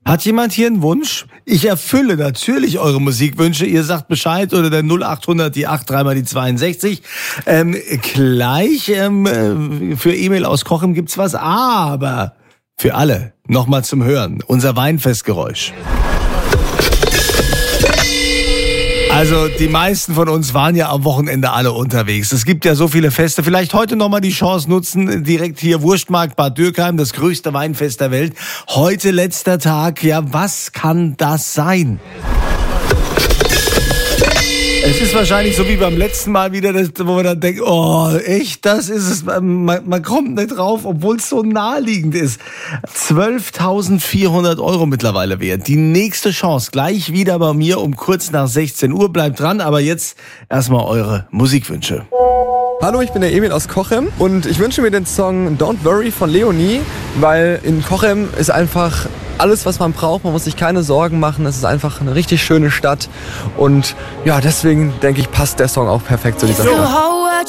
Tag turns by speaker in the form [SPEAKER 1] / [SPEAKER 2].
[SPEAKER 1] Hat jemand hier einen Wunsch? Ich erfülle natürlich eure Musikwünsche. Ihr sagt Bescheid oder der 0800 die 8 3 mal die 62. Gleich für Emil aus Cochem gibt's was, aber für alle nochmal zum Hören. Unser Weinfestgeräusch. Also die meisten von uns waren ja am Wochenende alle unterwegs. Es gibt ja so viele Feste. Vielleicht heute nochmal die Chance nutzen, direkt hier Wurstmarkt Bad Dürkheim, das größte Weinfest der Welt. Heute letzter Tag. Ja, was kann das sein? Es ist wahrscheinlich so wie beim letzten Mal wieder, wo man dann denkt, oh, echt, das ist es. Man kommt nicht drauf, obwohl es so naheliegend ist. 12.400 € mittlerweile wert. Die nächste Chance gleich wieder bei mir um kurz nach 16 Uhr. Bleibt dran, aber jetzt erstmal eure Musikwünsche.
[SPEAKER 2] Hallo, ich bin der Emil aus Cochem und ich wünsche mir den Song Don't Worry von Leonie, weil in Cochem ist einfach alles, was man braucht. Man muss sich keine Sorgen machen. Es ist einfach eine richtig schöne Stadt und ja, deswegen denke ich, passt der Song auch perfekt zu dieser Stadt.